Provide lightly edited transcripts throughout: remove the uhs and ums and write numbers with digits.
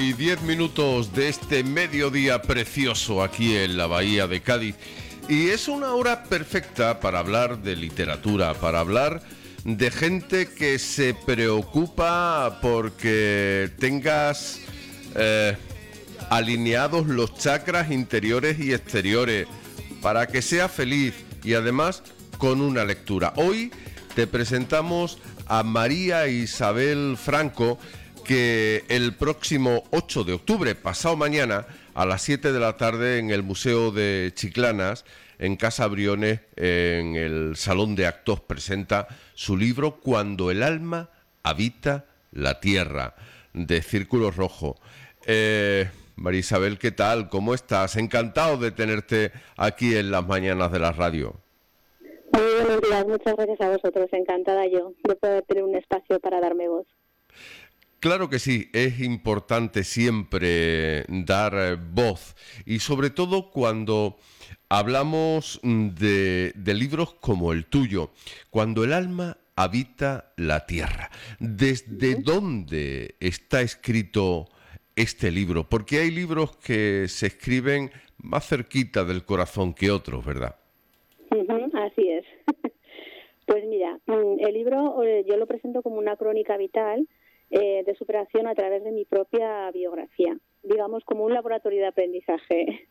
8:10 de este mediodía precioso aquí en la Bahía de Cádiz. Y es una hora perfecta para hablar de literatura, para hablar de gente que se preocupa porque tengas alineados los chakras interiores y exteriores, para que seas feliz y además con una lectura. Hoy te presentamos a María Isabel Franco, que el próximo 8 de octubre, pasado mañana, a las 7 de la tarde en el Museo de Chiclanas, en Casa Briones, en el Salón de Actos, presenta su libro Cuando el alma habita la tierra, de Círculo Rojo. María Isabel, ¿qué tal? ¿Cómo estás? Encantado de tenerte aquí en las mañanas de la radio. Muy buenos días, muchas gracias a vosotros. Encantada yo de poder tener un espacio para darme voz. Claro que sí, es importante siempre dar voz, y sobre todo cuando hablamos de libros como el tuyo, Cuando el alma habita la tierra. ¿Desde dónde está escrito este libro? Porque hay libros que se escriben más cerquita del corazón que otros, ¿verdad? Así es. Pues mira, el libro yo lo presento como una crónica vital de superación a través de mi propia biografía, digamos como un laboratorio de aprendizaje.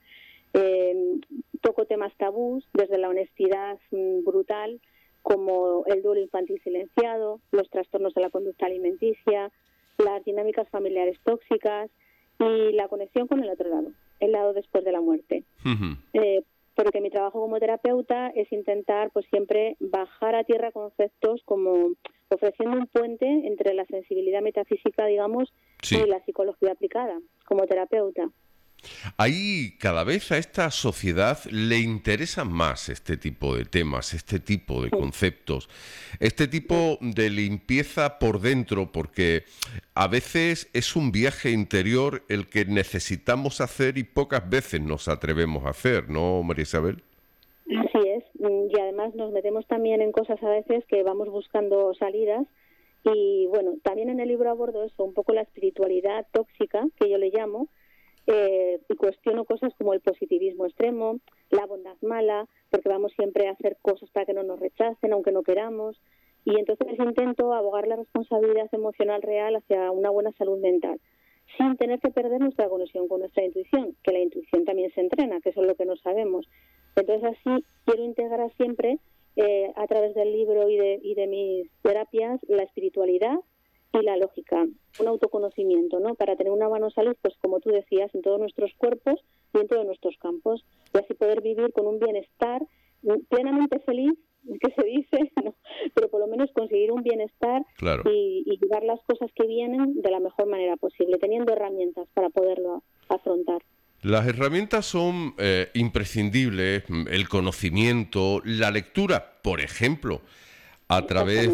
Toco temas tabús, desde la honestidad brutal, como el duelo infantil silenciado, los trastornos de la conducta alimenticia, las dinámicas familiares tóxicas y la conexión con el otro lado, el lado después de la muerte. Porque mi trabajo como terapeuta es intentar pues siempre bajar a tierra conceptos, como ofreciendo un puente entre la sensibilidad metafísica, digamos, y la psicología aplicada como terapeuta. Ahí cada vez a esta sociedad le interesan más este tipo de temas, este tipo de conceptos, este tipo de limpieza por dentro, porque a veces es un viaje interior el que necesitamos hacer y pocas veces nos atrevemos a hacer, ¿no, María Isabel? Así es, y además nos metemos también en cosas a veces que vamos buscando salidas. Y bueno, también en el libro abordo eso, un poco la espiritualidad tóxica, que yo le llamo, y cuestiono cosas como el positivismo extremo, la bondad mala, porque vamos siempre a hacer cosas para que no nos rechacen, aunque no queramos, y entonces intento abogar la responsabilidad emocional real hacia una buena salud mental, sin tener que perder nuestra conexión con nuestra intuición, que la intuición también se entrena, que eso es lo que no sabemos. Entonces así quiero integrar siempre, a través del libro y de mis terapias, la espiritualidad y la lógica, un autoconocimiento, ¿no? Para tener una buena salud, pues como tú decías, en todos nuestros cuerpos y en todos nuestros campos, y así poder vivir con un bienestar plenamente feliz, que se dice, ¿no? Pero por lo menos conseguir un bienestar. Claro. y llevar las cosas que vienen de la mejor manera posible, teniendo herramientas para poderlo afrontar. Las herramientas son imprescindibles, el conocimiento, la lectura, por ejemplo, a través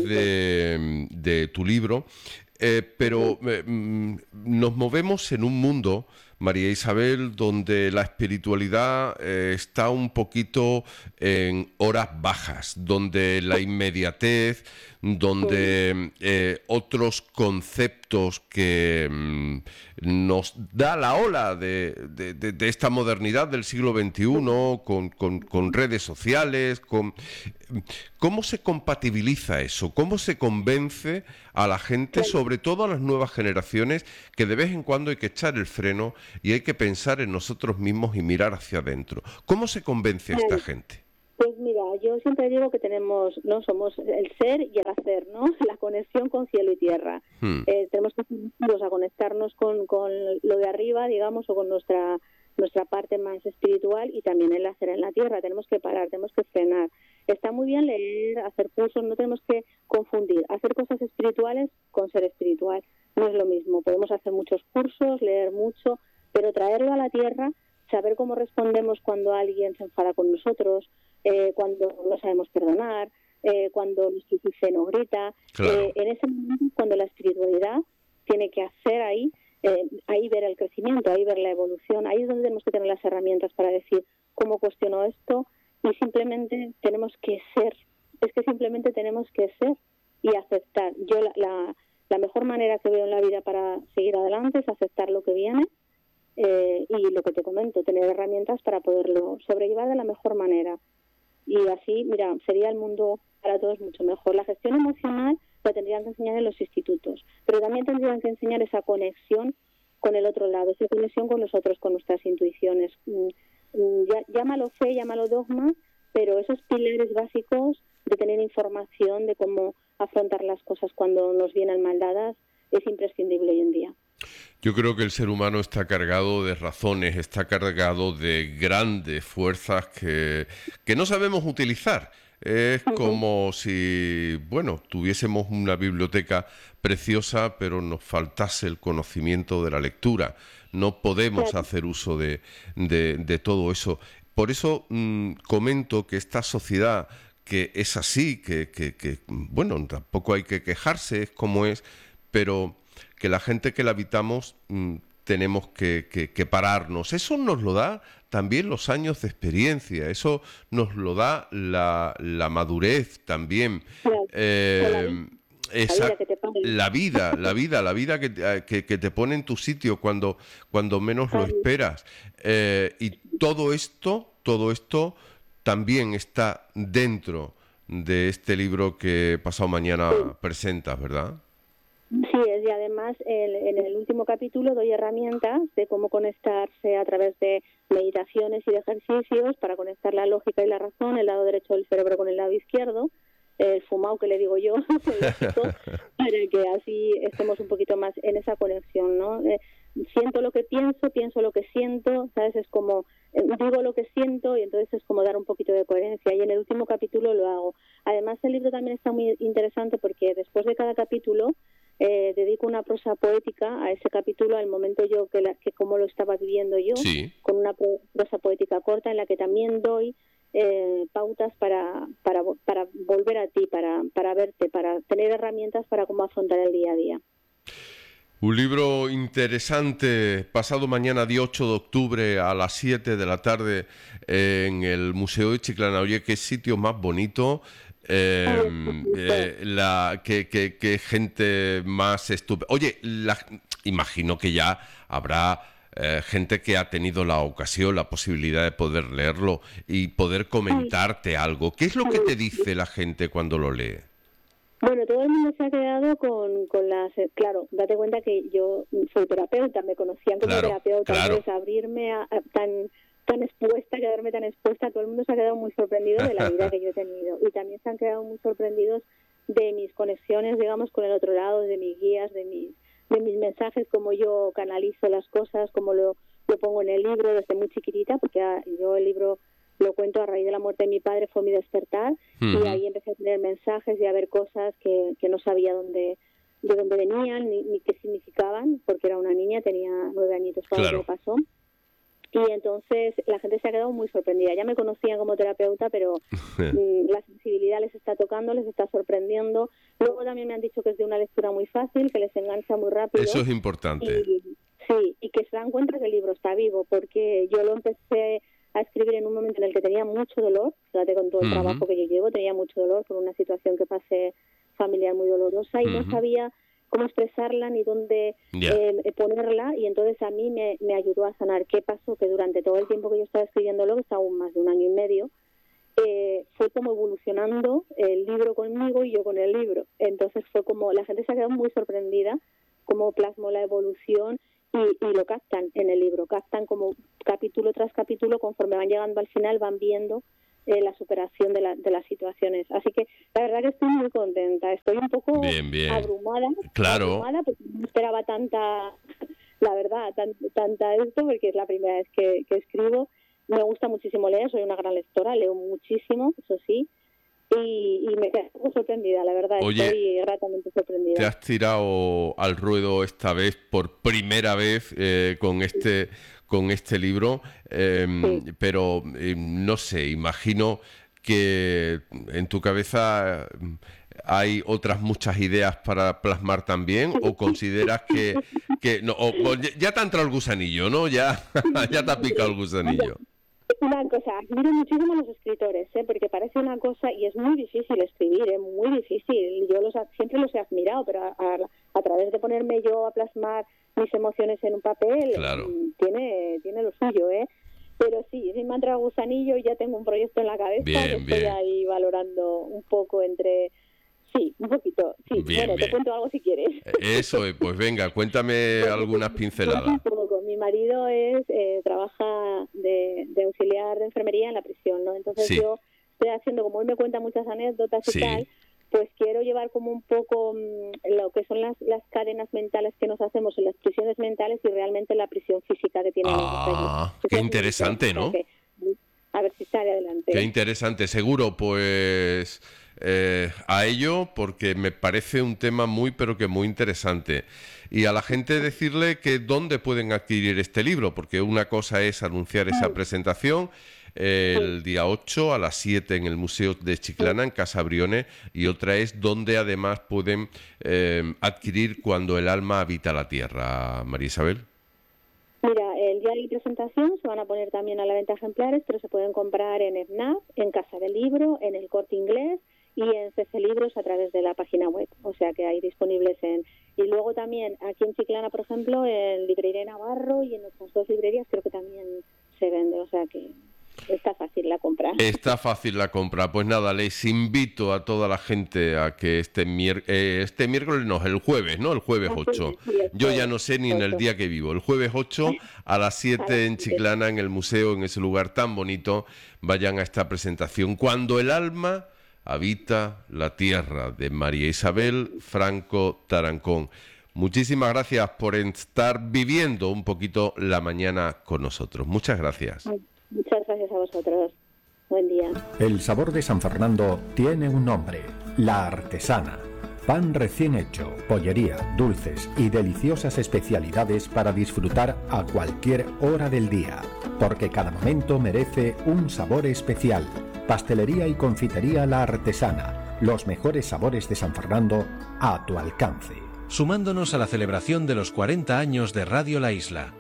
de tu libro, pero nos movemos en un mundo, María Isabel, donde la espiritualidad está un poquito en horas bajas, donde la inmediatez, donde otros conceptos que nos da la ola de esta modernidad del siglo XXI, con redes sociales, ¿cómo se compatibiliza eso? ¿Cómo se convence a la gente, sobre todo a las nuevas generaciones, que de vez en cuando hay que echar el freno y hay que pensar en nosotros mismos y mirar hacia adentro? ¿Cómo se convence a esta gente? Pues mira, yo siempre digo que somos el ser y el hacer, ¿no? La conexión con cielo y tierra. Tenemos que a conectarnos con lo de arriba, digamos, o con nuestra parte más espiritual, y también el hacer en la tierra. Tenemos que parar, tenemos que frenar. Está muy bien leer, hacer cursos, no tenemos que confundir hacer cosas espirituales con ser espiritual. No es lo mismo. Podemos hacer muchos cursos, leer mucho, pero traerlo a la tierra, saber cómo respondemos cuando alguien se enfada con nosotros, cuando no sabemos perdonar, cuando nuestro hijo nos grita. Claro. En ese momento, cuando la espiritualidad tiene que hacer ahí ver el crecimiento, ahí ver la evolución, ahí es donde tenemos que tener las herramientas para decir cómo cuestiono esto, y simplemente tenemos que ser. Es que simplemente tenemos que ser y aceptar. Yo la mejor manera que veo en la vida para seguir adelante es aceptar lo que viene, y lo que te comento, tener herramientas para poderlo sobrellevar de la mejor manera. Y así, mira, sería el mundo para todos mucho mejor. La gestión emocional la tendrían que enseñar en los institutos, pero también tendrían que enseñar esa conexión con el otro lado, esa conexión con nosotros, con nuestras intuiciones. Llámalo fe, llámalo dogma, pero esos pilares básicos de tener información de cómo afrontar las cosas cuando nos vienen mal dadas es imprescindible hoy en día. Yo creo que el ser humano está cargado de razones, está cargado de grandes fuerzas que no sabemos utilizar. Es como si, bueno, tuviésemos una biblioteca preciosa, pero nos faltase el conocimiento de la lectura. No podemos hacer uso de todo eso. Por eso comento que esta sociedad, que es así, que bueno, tampoco hay que quejarse, es como es, pero que la gente que la habitamos tenemos que pararnos. Eso nos lo da también los años de experiencia, eso nos lo da la madurez también. La vida que te pone en tu sitio cuando menos lo esperas. Y todo esto también está dentro de este libro que pasado mañana presentas, ¿verdad? Sí, y además en el último capítulo doy herramientas de cómo conectarse a través de meditaciones y de ejercicios para conectar la lógica y la razón, el lado derecho del cerebro con el lado izquierdo, el fumado que le digo yo, para que así estemos un poquito más en esa conexión, ¿no? Siento lo que pienso lo que siento, ¿sabes? Es como, digo lo que siento y entonces es como dar un poquito de coherencia, y en el último capítulo lo hago. Además, el libro también está muy interesante porque después de cada capítulo dedico una prosa poética a ese capítulo, al momento yo que como lo estaba viviendo yo, sí, con una prosa poética corta en la que también doy pautas para volver a ti, para verte, para tener herramientas para cómo afrontar el día a día. Un libro interesante, pasado mañana, día 8 de octubre, a las 7 de la tarde, en el Museo de Chiclana. Oye, qué sitio más bonito, qué gente más estupenda. Oye, imagino que ya habrá gente que ha tenido la ocasión, la posibilidad de poder leerlo y poder comentarte algo. ¿Qué es lo que te dice la gente cuando lo lee? Bueno, todo el mundo se ha quedado con las... Claro, date cuenta que yo soy terapeuta, me conocían como terapeuta, entonces abrirme tan expuesta, quedarme tan expuesta, todo el mundo se ha quedado muy sorprendido de la vida que yo he tenido. Y también se han quedado muy sorprendidos de mis conexiones, digamos, con el otro lado, de mis guías, de mis mensajes, cómo yo canalizo las cosas, cómo lo pongo en el libro desde muy chiquitita, porque yo el libro lo cuento a raíz de la muerte de mi padre, fue mi despertar, y ahí empecé a tener mensajes y a ver cosas que no sabía de dónde venían ni qué significaban, porque era una niña, tenía 9 añitos cuando me pasó. Y entonces la gente se ha quedado muy sorprendida. Ya me conocían como terapeuta, pero la sensibilidad les está tocando, les está sorprendiendo. Luego también me han dicho que es de una lectura muy fácil, que les engancha muy rápido. Eso es importante. Y que se dan cuenta que el libro está vivo, porque yo lo empecé a escribir en un momento en el que tenía mucho dolor. Fíjate, con todo el trabajo que yo llevo, tenía mucho dolor por una situación que pasé familiar muy dolorosa y no sabía cómo expresarla ni dónde ponerla, y entonces a mí me ayudó a sanar. ¿Qué pasó? Que durante todo el tiempo que yo estaba escribiéndolo, que estaba aún más de 1 año y medio, fue como evolucionando el libro conmigo y yo con el libro. Entonces fue como, la gente se ha quedado muy sorprendida cómo plasmó la evolución, y lo captan en el libro, captan como capítulo tras capítulo, conforme van llegando al final van viendo la superación de las situaciones. Así que la verdad que estoy muy contenta, estoy un poco abrumada, porque no esperaba tanta, la verdad, tanta esto, porque es la primera vez que escribo. Me gusta muchísimo leer, soy una gran lectora, leo muchísimo, eso sí, y me quedo sorprendida, la verdad. Oye, estoy gratamente sorprendida. Te has tirado al ruedo esta vez por primera vez con este libro, pero no sé, imagino que en tu cabeza hay otras muchas ideas para plasmar también, o consideras que no, o ya te ha entrado el gusanillo, ¿no? Ya te ha picado el gusanillo. una cosa, admiro muchísimo a los escritores, porque parece una cosa, y es muy difícil escribir, muy difícil. Yo siempre los he admirado, pero a través de ponerme yo a plasmar mis emociones en un papel, claro, tiene lo suyo, Pero sí me ha entrado gusanillo y ya tengo un proyecto en la cabeza que estoy ahí valorando un poco entre... Sí, un poquito. Sí, bien, bueno, bien. te cuento algo si quieres. Eso, pues venga, cuéntame algunas pinceladas. Mi marido trabaja de auxiliar de enfermería en la prisión, ¿no? Entonces sí. yo estoy haciendo, como él me cuenta muchas anécdotas y sí. tal, pues quiero llevar como un poco lo que son las cadenas mentales que nos hacemos en las prisiones mentales y realmente la prisión física que tienen ellos. Qué interesante, ¿no? A ver si sale adelante. Qué interesante, seguro, pues... a ello, porque me parece un tema muy pero que muy interesante, y a la gente decirle que dónde pueden adquirir este libro, porque una cosa es anunciar esa presentación el día 8 a las 7 en el Museo de Chiclana, en Casa Brione, y otra es dónde además pueden adquirir Cuando el alma habita la tierra. María Isabel. Mira, el día de la presentación se van a poner también a la venta ejemplares, pero se pueden comprar en FNAC, en Casa del Libro, en El Corte Inglés y en CC Libros a través de la página web. O sea que hay disponibles Y luego también aquí en Chiclana, por ejemplo, en Librería Navarro y en otras 2 librerías creo que también se vende. O sea que está fácil la compra. Está fácil la compra. Pues nada, les invito a toda la gente a que este miércoles, no, el jueves, ¿no? El jueves 8. Yo ya no sé ni en el día que vivo. El jueves 8 a las 7 en Chiclana, en el museo, en ese lugar tan bonito, vayan a esta presentación. Cuando el alma habita la tierra, de María Isabel Franco Tarancón. Muchísimas gracias por estar viviendo un poquito la mañana con nosotros. Muchas gracias. Muchas gracias a vosotros. Buen día. El sabor de San Fernando tiene un nombre: La Artesana. Pan recién hecho, pollería, dulces y deliciosas especialidades para disfrutar a cualquier hora del día, porque cada momento merece un sabor especial. Pastelería y confitería La Artesana. Los mejores sabores de San Fernando a tu alcance. Sumándonos a la celebración de los 40 años de Radio La Isla.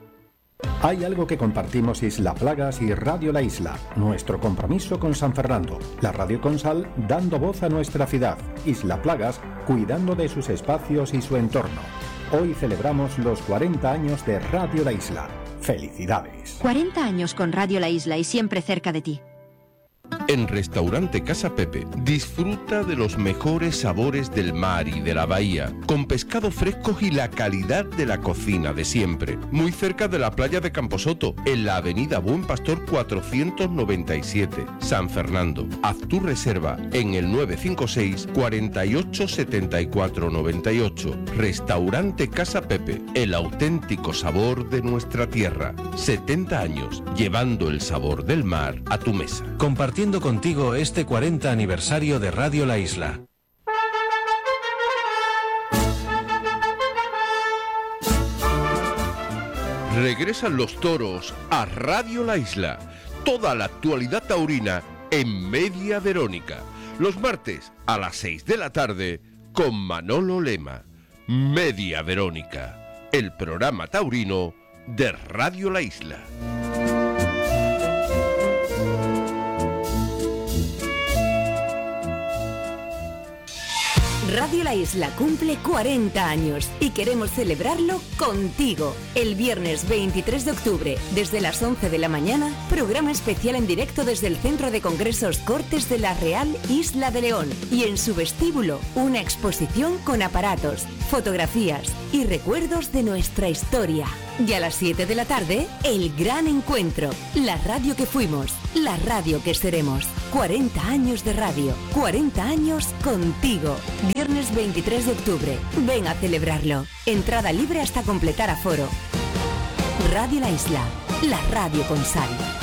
Hay algo que compartimos Isla Plagas y Radio La Isla, nuestro compromiso con San Fernando. La Radio con sal dando voz a nuestra ciudad. Isla Plagas cuidando de sus espacios y su entorno. Hoy celebramos los 40 años de Radio La Isla. ¡Felicidades! 40 años con Radio La Isla y siempre cerca de ti. En Restaurante Casa Pepe, disfruta de los mejores sabores del mar y de la bahía, con pescado fresco y la calidad de la cocina de siempre. Muy cerca de la playa de Camposoto, en la avenida Buen Pastor 497, San Fernando. Haz tu reserva en el 956 48 74 98. Restaurante Casa Pepe, el auténtico sabor de nuestra tierra. 70 años, llevando el sabor del mar a tu mesa. Compartiendo contigo este 40 aniversario de Radio La Isla. Regresan los toros a Radio La Isla. Toda la actualidad taurina en Media Verónica. Los martes a las 6 de la tarde con Manolo Lema. Media Verónica, el programa taurino de Radio La Isla. Radio La Isla cumple 40 años y queremos celebrarlo contigo. El viernes 23 de octubre, desde las 11 de la mañana, programa especial en directo desde el Centro de Congresos Cortes de la Real Isla de León. Y en su vestíbulo, una exposición con aparatos, fotografías y recuerdos de nuestra historia. Y a las 7 de la tarde, el gran encuentro. La radio que fuimos, la radio que seremos. 40 años de radio, 40 años contigo. Viernes 23 de octubre. Ven a celebrarlo. Entrada libre hasta completar aforo. Radio La Isla, la radio con sal.